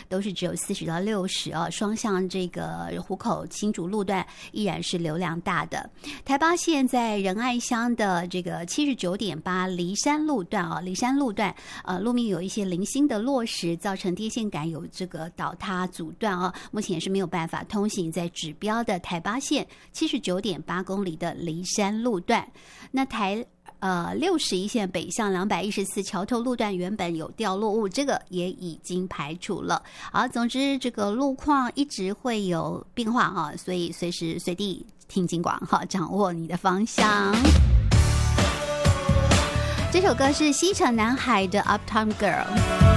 都是只有40到60啊，双向这个湖口新竹路段依然是流量大的。台八线在仁爱乡的这个79.8梨山路段啊，梨山路段路面有一些零星的落石，造成电线杆有这个倒塌阻断啊，目前是没有办法通行在指标的台八线79.8公里的梨山路段。那61线北向214桥头路段原本有掉落物，这个也已经排除了。好，总之这个路况一直会有变化哈，所以随时随地听警广哈，掌握你的方向。这首歌是西城男孩的 Uptown Girl。